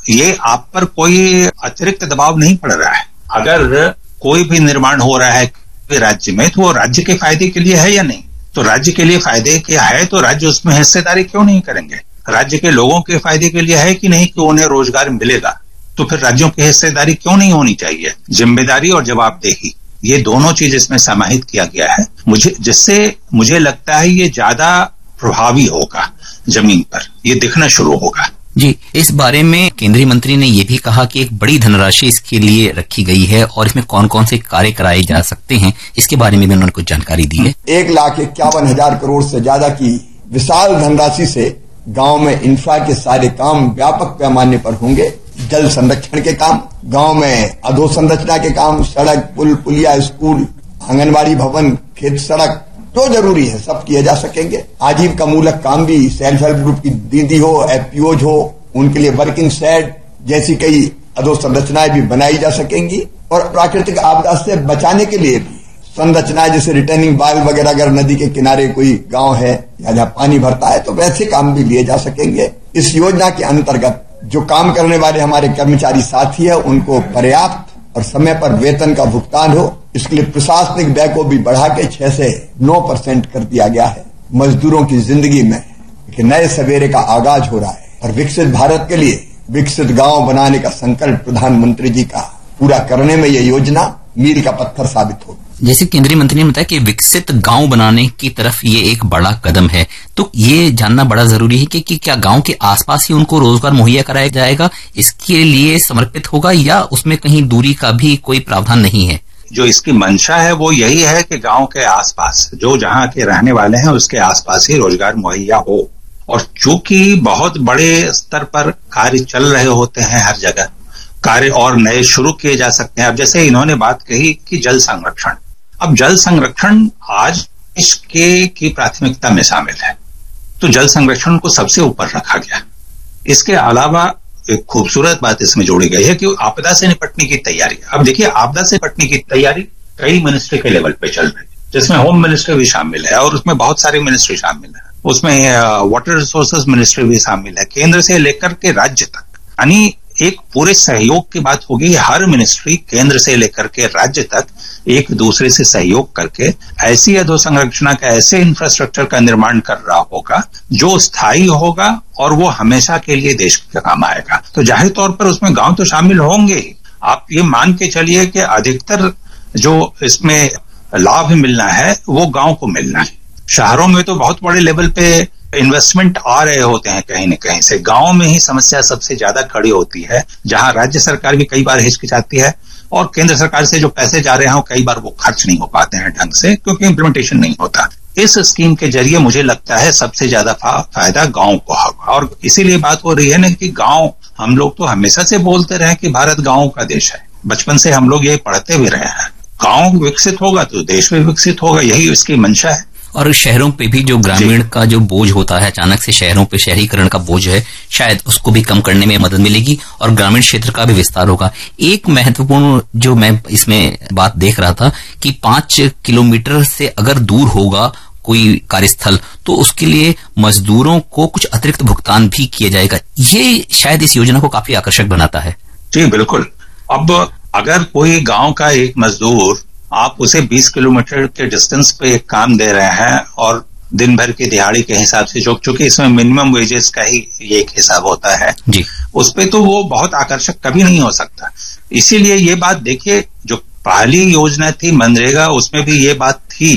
ये आप पर कोई अतिरिक्त दबाव नहीं पड़ रहा है। अगर कोई भी निर्माण हो रहा है राज्य में तो वो राज्य के फायदे के लिए है या नहीं? तो राज्य के लिए फायदे क्या है तो राज्य उसमें हिस्सेदारी क्यों नहीं करेंगे? राज्य के लोगों के फायदे के लिए है कि नहीं कि उन्हें रोजगार मिलेगा, तो फिर राज्यों की हिस्सेदारी क्यों नहीं होनी चाहिए? जिम्मेदारी और जवाबदेही, ये दोनों चीज इसमें समाहित किया गया है, जिससे मुझे लगता है ये ज्यादा प्रभावी होगा, जमीन पर ये दिखना शुरू होगा। जी, इस बारे में केंद्रीय मंत्री ने यह भी कहा कि एक बड़ी धनराशि इसके लिए रखी गई है और इसमें कौन कौन से कार्य कराए जा सकते हैं, इसके बारे में भी उन्होंने कुछ जानकारी दी है। 1,51,000 करोड़ से ज्यादा की विशाल धनराशि से गांव में इंफ्रा के सारे काम व्यापक पैमाने पर होंगे। जल संरक्षण के काम, गांव में अधोसंरचना के काम, सड़क, पुल, पुलिया, स्कूल, आंगनबाड़ी भवन, खेत सड़क जो जरूरी है सब किए जा सकेंगे। आजीविका मूलक काम भी सेल्फ हेल्प ग्रुप की दीदी हो, एफपीओज हो, उनके लिए वर्किंग शेड जैसी कई अधोसंरचनाएं भी बनाई जा सकेंगी। और प्राकृतिक आपदा से बचाने के लिए भी संरचनाएं जैसे रिटर्निंग वाल वगैरह, अगर नदी के किनारे कोई गांव है या जहां पानी भरता है तो वैसे काम भी लिए जा सकेंगे। इस योजना के अंतर्गत जो काम करने वाले हमारे कर्मचारी साथी है उनको पर्याप्त और समय पर वेतन का भुगतान हो, इसके लिए प्रशासनिक व्यय को भी बढ़ा के 6 से 9% कर दिया गया है। मजदूरों की जिंदगी में एक नए सवेरे का आगाज हो रहा है और विकसित भारत के लिए विकसित गांव बनाने का संकल्प प्रधानमंत्री जी का पूरा करने में यह योजना मील का पत्थर साबित होगी। जैसे केंद्रीय मंत्री ने बताया कि विकसित गांव बनाने की तरफ ये एक बड़ा कदम है, तो ये जानना बड़ा जरूरी है कि क्या गांव के आसपास ही उनको रोजगार मुहैया कराया जाएगा, इसके लिए समर्पित होगा या उसमें कहीं दूरी का भी कोई प्रावधान नहीं है? जो इसकी मंशा है वो यही है कि गांव के आसपास जो जहां के रहने वाले हैं उसके आसपास ही रोजगार मुहैया हो। और चूंकि बहुत बड़े स्तर पर कार्य चल रहे होते हैं, हर जगह कार्य और नए शुरू किए जा सकते हैं। अब जैसे इन्होंने बात कही कि जल संरक्षण, अब जल संरक्षण आज देश की प्राथमिकता में शामिल है, तो जल संरक्षण को सबसे ऊपर रखा गया। इसके अलावा एक खूबसूरत बात इसमें जोड़ी गई है कि आपदा से निपटने की तैयारी। अब देखिए, आपदा से निपटने की तैयारी कई मिनिस्ट्री के लेवल पे चल रही है, जिसमें होम मिनिस्ट्री भी शामिल है और उसमें बहुत सारे मिनिस्ट्री शामिल है, उसमें वाटर रिसोर्सेज मिनिस्ट्री भी शामिल है, केंद्र से लेकर के राज्य तक। यानी एक पूरे सहयोग की बात होगी। हर मिनिस्ट्री केंद्र से लेकर के राज्य तक एक दूसरे से सहयोग करके ऐसी अधोसंरचना का, ऐसे इंफ्रास्ट्रक्चर का निर्माण कर रहा होगा जो स्थायी होगा और वो हमेशा के लिए देश के काम आएगा। तो जाहिर तौर पर उसमें गांव तो शामिल होंगे ही। आप ये मान के चलिए कि अधिकतर जो इसमें लाभ मिलना है वो गांव को मिलना है। शहरों में तो बहुत बड़े लेवल पे इन्वेस्टमेंट आ रहे होते हैं कहीं न कहीं से, गांव में ही समस्या सबसे ज्यादा खड़ी होती है, जहां राज्य सरकार भी कई बार हिचकिचाती है और केंद्र सरकार से जो पैसे जा रहे हैं कई बार वो खर्च नहीं हो पाते हैं ढंग से, क्योंकि इम्प्लीमेंटेशन नहीं होता। इस स्कीम के जरिए मुझे लगता है सबसे ज्यादा फायदा गांव को होगा। और इसीलिए बात हो रही है ना कि गांव, हम लोग तो हमेशा से बोलते रहे कि भारत गांव का देश है, बचपन से हम लोग ये पढ़ते भी रहे हैं। गांव विकसित होगा तो देश भी विकसित होगा, यही इसकी मंशा है। और शहरों पे भी जो ग्रामीण का जो बोझ होता है, अचानक से शहरों पे शहरीकरण का बोझ है, शायद उसको भी कम करने में मदद मिलेगी और ग्रामीण क्षेत्र का भी विस्तार होगा। एक महत्वपूर्ण जो मैं इसमें बात देख रहा था कि 5 किलोमीटर से अगर दूर होगा कोई कार्यस्थल तो उसके लिए मजदूरों को कुछ अतिरिक्त भुगतान भी किया जाएगा। ये शायद इस योजना को काफी आकर्षक बनाता है। जी बिल्कुल। अब अगर कोई गांव का एक मजदूर, आप उसे 20 किलोमीटर के डिस्टेंस पे एक काम दे रहे हैं और दिन भर की दिहाड़ी के हिसाब से, जो चूंकि इसमें मिनिमम वेजेस का ही ये एक हिसाब होता है जी, उस पे तो वो बहुत आकर्षक कभी नहीं हो सकता। इसीलिए ये बात देखिए, जो पहली योजना थी मनरेगा, उसमें भी ये बात थी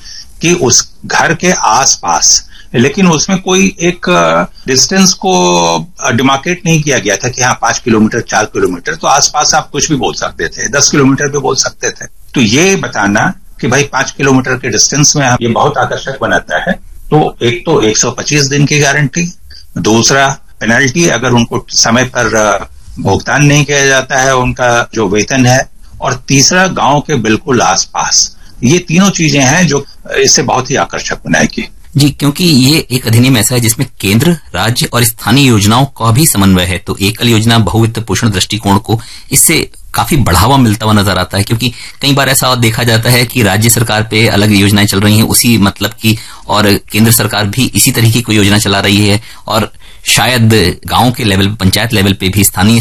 कि उस घर के आसपास, लेकिन उसमें कोई एक डिस्टेंस को डिमार्केट नहीं किया गया था कि हाँ 5 किलोमीटर 4 किलोमीटर, तो आसपास आप कुछ भी बोल सकते थे, 10 किलोमीटर भी बोल सकते थे। तो ये बताना कि भाई 5 किलोमीटर के डिस्टेंस में ये बहुत आकर्षक बनाता है। तो एक तो 125 दिन की गारंटी, दूसरा पेनल्टी अगर उनको समय पर भुगतान नहीं किया जाता है उनका जो वेतन है, और तीसरा गांव के बिल्कुल आसपास। ये तीनों चीजें हैं जो इसे बहुत ही आकर्षक बनाएगी। जी, क्योंकि ये एक अधिनियम ऐसा है जिसमें केंद्र, राज्य और स्थानीय योजनाओं का भी समन्वय है, तो एकल योजना बहुवित्त पोषण दृष्टिकोण को इससे काफी बढ़ावा मिलता हुआ नजर आता है। क्योंकि कई बार ऐसा देखा जाता है कि राज्य सरकार पे अलग योजनाएं चल रही हैं उसी मतलब की, और केंद्र सरकार भी इसी तरीके की कोई योजना चला रही है, और शायद गांव के लेवल, पंचायत लेवल पे भी, स्थानीय